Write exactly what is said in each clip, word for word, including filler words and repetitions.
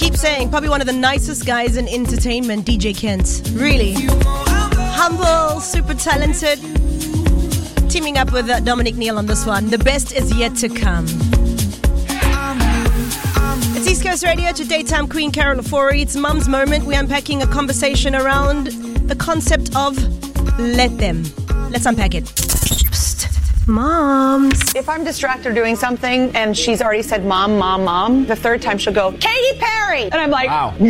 keep saying, probably one of the nicest guys in entertainment, D J Kent. Really. Humble, super talented. Teaming up with uh, Dominic Neal on this one. The best is yet to come. It's East Coast Radio to Daytime Queen Carol Ofori. It's Mum's Moment. We're unpacking a conversation around the concept of let them. Let's unpack it. Psst, moms. If I'm distracted doing something and she's already said mom, mom, mom, the third time she'll go, Katy Perry! And I'm like, wow.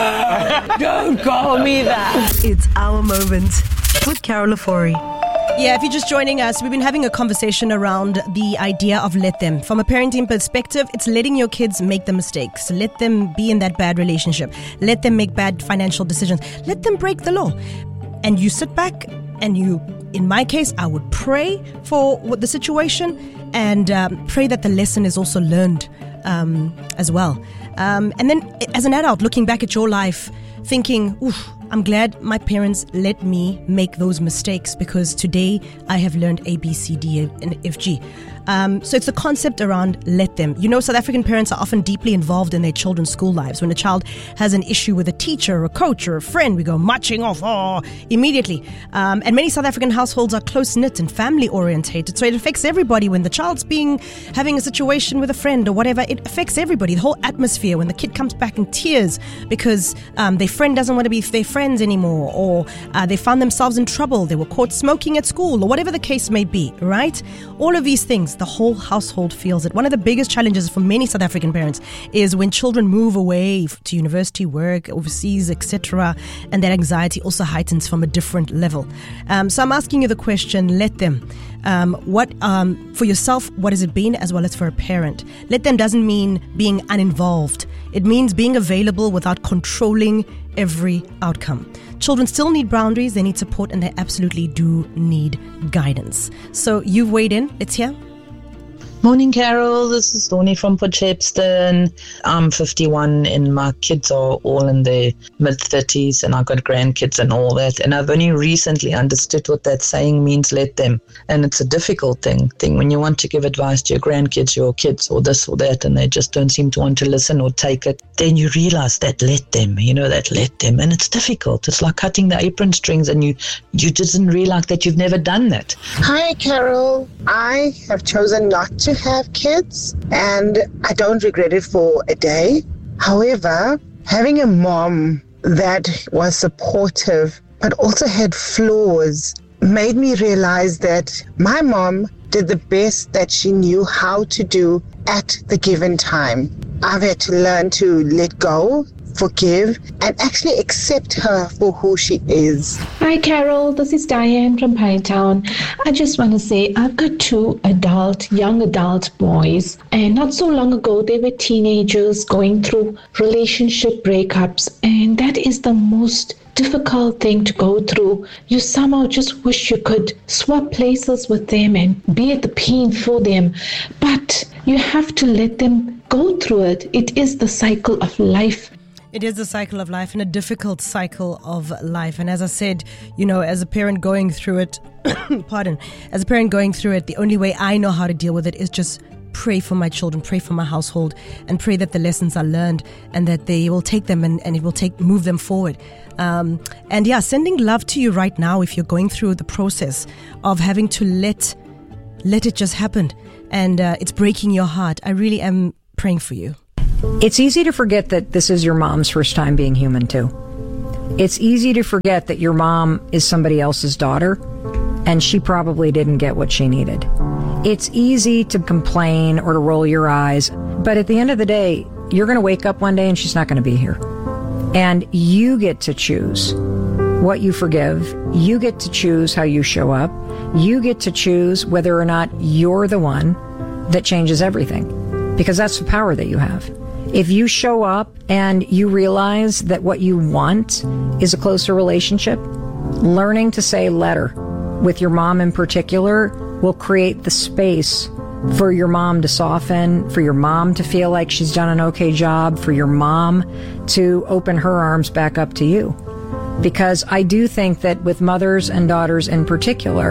No, don't call me that. It's our moment with Carol Ofori. Yeah, if you're just joining us, we've been having a conversation around the idea of let them. From a parenting perspective, it's letting your kids make the mistakes. Let them be in that bad relationship. Let them make bad financial decisions. Let them break the law. And you sit back and you, in my case, I would pray for what the situation and um, pray that the lesson is also learned um, as well. Um, and then as an adult, looking back at your life, thinking, oof, I'm glad my parents let me make those mistakes because today I have learned A, B, C, D, and F, G. Um, so it's the concept around let them. You know, South African parents are often deeply involved in their children's school lives. When a child has an issue with a teacher or a coach or a friend, we go marching off oh, immediately. Um, and many South African households are close-knit and family-orientated. So it affects everybody when the child's being having a situation with a friend or whatever. It affects everybody, the whole atmosphere. When the kid comes back in tears because um, their friend doesn't want to be their friends anymore, or uh, they found themselves in trouble, they were caught smoking at school, or whatever the case may be, right? All of these things, the whole household feels it. One of the biggest challenges for many South African parents is when children move away to university, work, overseas, et cetera, and that anxiety also heightens from a different level. Um, so I'm asking you the question, let them. Um, what um, for yourself, what has it been, as well as for a parent? Let them doesn't mean being uninvolved. It means being available without controlling every outcome. Children still need boundaries, they need support, and they absolutely do need guidance. So you've weighed in. Let's hear. Morning, Carol. This is Tony from Port Shepstone. I'm fifty-one and my kids are all in their mid-thirties and I've got grandkids and all that. And I've only recently understood what that saying means, let them. And it's a difficult thing, thing when you want to give advice to your grandkids, your kids, or this or that, and they just don't seem to want to listen or take it. Then you realize that let them, you know, that let them. And it's difficult. It's like cutting the apron strings and you, you didn't realize that you've never done that. Hi, Carol. I have chosen not to have kids and I don't regret it for a day. However, having a mom that was supportive but also had flaws made me realize that my mom did the best that she knew how to do at the given time. I've had to learn to let go, forgive, and actually accept her for who she is. Hi, Carol. This is Diane from Pinetown. I just want to say I've got two adult, young adult boys, and not so long ago they were teenagers going through relationship breakups, and that is the most difficult thing to go through. You somehow just wish you could swap places with them and be at the pain for them, but you have to let them go through it. It is the cycle of life. It is a cycle of life and a difficult cycle of life. And as I said, you know, as a parent going through it, pardon, as a parent going through it, the only way I know how to deal with it is just pray for my children, pray for my household, and pray that the lessons are learned and that they will take them and, and it will take move them forward. Um, and yeah, sending love to you right now if you're going through the process of having to let let it just happen and uh, it's breaking your heart. I really am praying for you. It's easy to forget that this is your mom's first time being human too. It's easy to forget that your mom is somebody else's daughter and she probably didn't get what she needed. It's easy to complain or to roll your eyes, but at the end of the day, you're going to wake up one day and she's not going to be here. And you get to choose what you forgive. You get to choose how you show up. You get to choose whether or not you're the one that changes everything, because that's the power that you have. If you show up and you realize that what you want is a closer relationship, learning to say let her with your mom in particular will create the space for your mom to soften, for your mom to feel like she's done an okay job, for your mom to open her arms back up to you. Because I do think that with mothers and daughters in particular,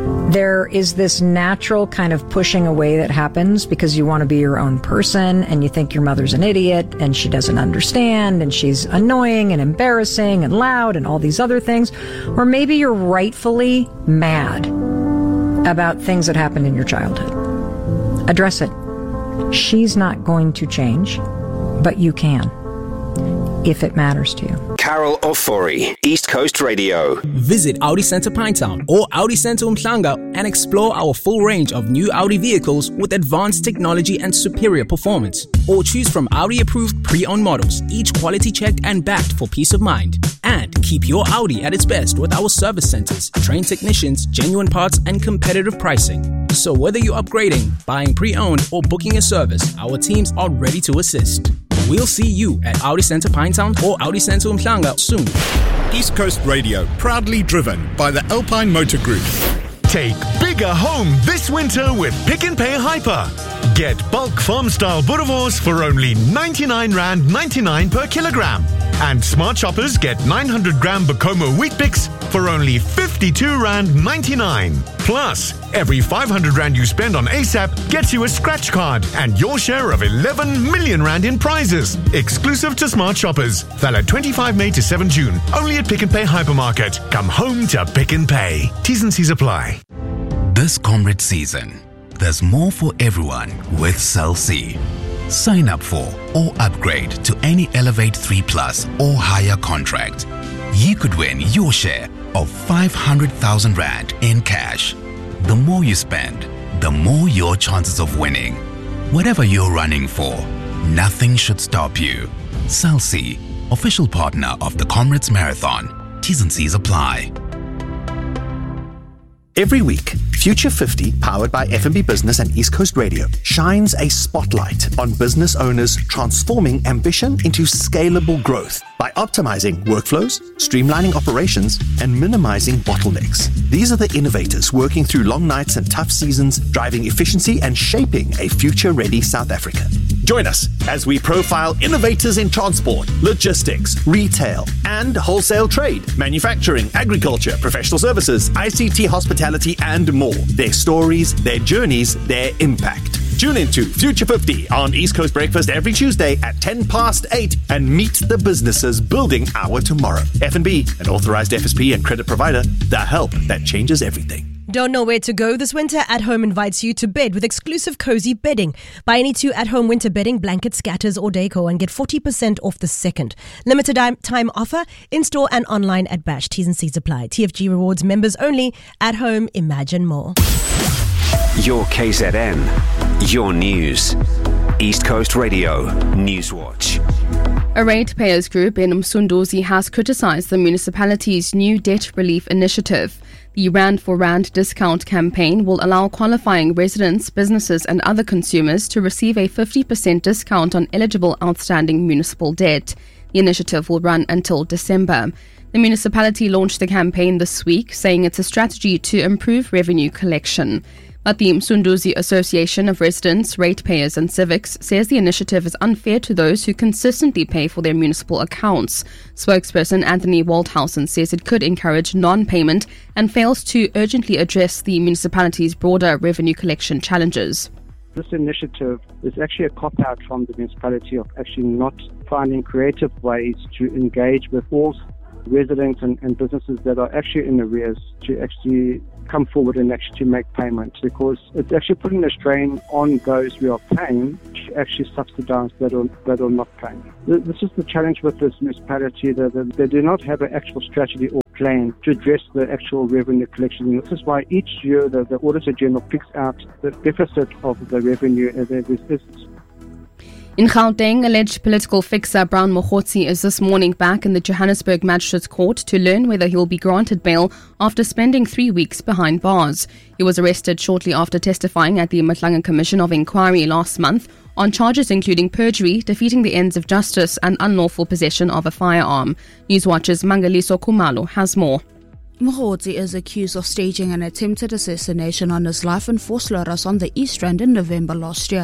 There is this natural kind of pushing away that happens because you want to be your own person and you think your mother's an idiot and she doesn't understand and she's annoying and embarrassing and loud and all these other things. Or maybe you're rightfully mad about things that happened in your childhood. Address it. She's not going to change, but you can, if it matters to you. Carol Ofori, East Coast Radio. Visit Audi Centre Pinetown or Audi Centre Umhlanga and explore our full range of new Audi vehicles with advanced technology and superior performance. Or choose from Audi-approved pre-owned models, each quality checked and backed for peace of mind. And keep your Audi at its best with our service centres, trained technicians, genuine parts and competitive pricing. So whether you're upgrading, buying pre-owned or booking a service, our teams are ready to assist. We'll see you at Audi Centre Pinetown or Audi Centre Umhlanga soon. East Coast Radio, proudly driven by the Alpine Motor Group. Take bigger home this winter with Pick n Pay Hyper. Get bulk farm-style boerewors for only ninety-nine rand ninety-nine per kilogram. And smart shoppers get nine hundred gram Bacomo wheat picks for only fifty-two rand ninety-nine. Plus, every five hundred rand you spend on ASAP gets you a scratch card and your share of eleven million rand in prizes. Exclusive to smart shoppers. Valid twenty-fifth May to seventh June. Only at Pick n Pay Hypermarket. Come home to Pick n Pay. T's and C's apply. This Comrade season, there's more for everyone with Cell C. Sign up for or upgrade to any Elevate three plus or higher contract. You could win your share of five hundred thousand rand in cash. The more you spend, the more your chances of winning. Whatever you're running for, nothing should stop you. Cell C, official partner of the Comrades Marathon. T's and C's apply. Every week, Future fifty, powered by F N B Business and East Coast Radio, shines a spotlight on business owners transforming ambition into scalable growth by optimizing workflows, streamlining operations, and minimizing bottlenecks. These are the innovators working through long nights and tough seasons, driving efficiency and shaping a future-ready South Africa. Join us as we profile innovators in transport, logistics, retail, and wholesale trade, manufacturing, agriculture, professional services, I C T, hospitality, and more. Their stories, their journeys, their impact. Tune into Future fifty on East Coast Breakfast every Tuesday at ten past eight and meet the businesses building our tomorrow. F N B, an authorized F S P and credit provider, the help that changes everything. Don't know where to go this winter? At Home invites you to bed with exclusive cozy bedding. Buy any two At Home winter bedding, blankets, scatters or decor and get forty percent off the second. Limited time offer, in-store and online at Bash. T's and C's apply. T F G Rewards members only. At Home, imagine more. Your K Z N, your news. East Coast Radio, Newswatch. A ratepayers group in Msunduzi has criticised the municipality's new debt relief initiative. The Rand for Rand discount campaign will allow qualifying residents, businesses and other consumers to receive a fifty percent discount on eligible outstanding municipal debt. The initiative will run until December. The municipality launched the campaign this week, saying it's a strategy to improve revenue collection. But the Msunduzi Association of Residents, Ratepayers and Civics says the initiative is unfair to those who consistently pay for their municipal accounts. Spokesperson Anthony Waldhausen says it could encourage non-payment and fails to urgently address the municipality's broader revenue collection challenges. This initiative is actually a cop-out from the municipality of actually not finding creative ways to engage with all residents and, and businesses that are actually in arrears to actually come forward and actually make payment, because it's actually putting a strain on those who are paying to actually subsidize that are, that are not paying. This is the challenge with this municipality, that they do not have an actual strategy or plan to address the actual revenue collection. And this is why each year the, the Auditor General picks out the deficit of the revenue as it is. In Gauteng, alleged political fixer Brown Mogotsi is this morning back in the Johannesburg Magistrates Court to learn whether he will be granted bail after spending three weeks behind bars. He was arrested shortly after testifying at the Matlanga Commission of Inquiry last month on charges including perjury, defeating the ends of justice and unlawful possession of a firearm. Newswatch's Mangaliso Kumalo has more. Mogotsi is accused of staging an attempted assassination on his life in Vosloorus on the East Rand in November last year.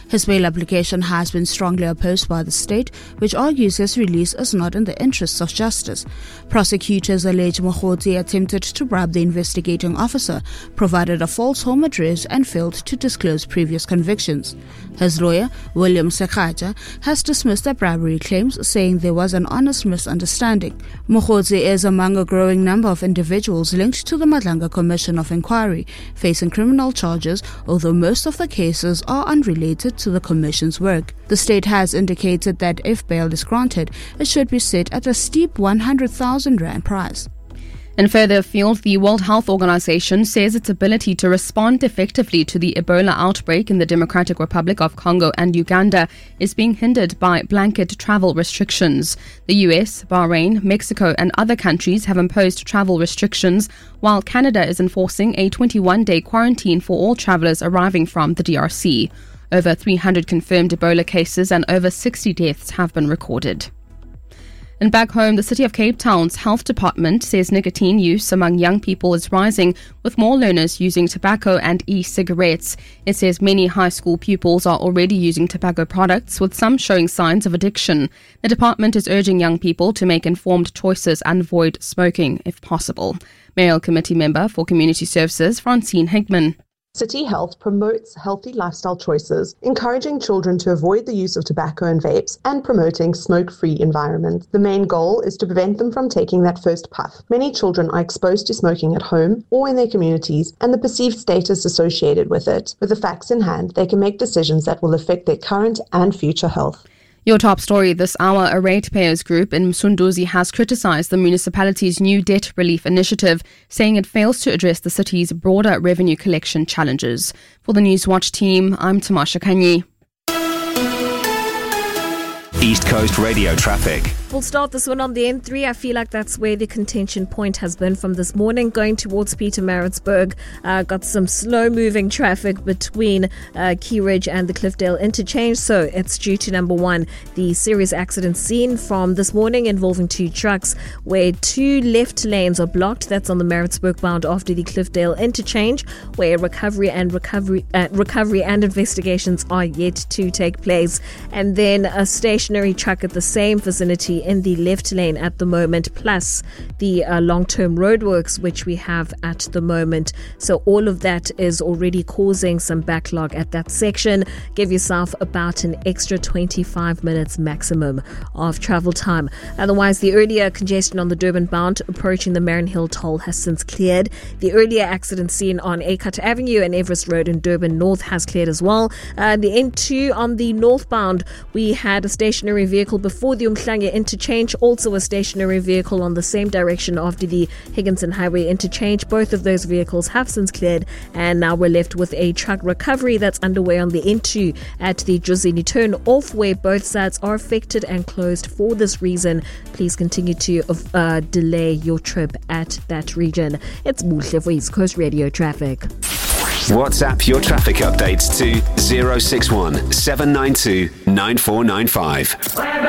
His bail application has been strongly opposed by the state, which argues his release is not in the interests of justice. Prosecutors allege Mogotsi attempted to bribe the investigating officer, provided a false home address, and failed to disclose previous convictions. His lawyer, William Sekhaja, has dismissed the bribery claims, saying there was an honest misunderstanding. Mogotsi is among a growing number of individuals linked to the Madlanga Commission of Inquiry, facing criminal charges, although most of the cases are unrelated to the Commission's work. The state has indicated that if bail is granted, it should be set at a steep one hundred thousand rand price. And further afield, the World Health Organization says its ability to respond effectively to the Ebola outbreak in the Democratic Republic of Congo and Uganda is being hindered by blanket travel restrictions. The U S, Bahrain, Mexico and other countries have imposed travel restrictions, while Canada is enforcing a twenty-one day quarantine for all travelers arriving from the D R C. Over three hundred confirmed Ebola cases and over sixty deaths have been recorded. And back home, the City of Cape Town's health department says nicotine use among young people is rising, with more learners using tobacco and e-cigarettes. It says many high school pupils are already using tobacco products, with some showing signs of addiction. The department is urging young people to make informed choices and avoid smoking if possible. Mayoral Committee Member for Community Services, Francine Hegman. City Health promotes healthy lifestyle choices, encouraging children to avoid the use of tobacco and vapes and promoting smoke-free environments. The main goal is to prevent them from taking that first puff. Many children are exposed to smoking at home or in their communities and the perceived status associated with it. With the facts in hand, they can make decisions that will affect their current and future health. Your top story this hour, a ratepayers group in Msunduzi has criticised the municipality's new debt relief initiative, saying it fails to address the city's broader revenue collection challenges. For the Newswatch team, I'm Tamasha Kanyi. East Coast Radio traffic. We'll start this one on the N three. I feel like that's where the contention point has been from this morning, going towards Pietermaritzburg. Uh, got some slow-moving traffic between uh, Key Ridge and the Cliffdale interchange. So it's due to, number one, the serious accident scene from this morning involving two trucks where two left lanes are blocked. That's on the Maritzburg bound after the Cliffdale interchange, where recovery and recovery uh, recovery and investigations are yet to take place. And then a stationary truck at the same vicinity in the left lane at the moment, plus the uh, long-term roadworks which we have at the moment. So all of that is already causing some backlog at that section. Give yourself about an extra twenty-five minutes maximum of travel time. Otherwise, the earlier congestion on the Durban bound approaching the Marinnhill toll has since cleared. The earlier accident seen on Acut Avenue and Everest Road in Durban North has cleared as well. Uh, the N two on the northbound, we had a stationary vehicle before the Umhlanga interchange, also a stationary vehicle on the same direction after the Higginson Highway interchange. Both of those vehicles have since cleared, and now we're left with a truck recovery that's underway on the N two at the Jozini turn off, where both sides are affected and closed for this reason. Please continue to uh, delay your trip at that region. It's Muhle for East Coast Radio Traffic. WhatsApp your traffic updates to zero six one seven nine two nine four nine five.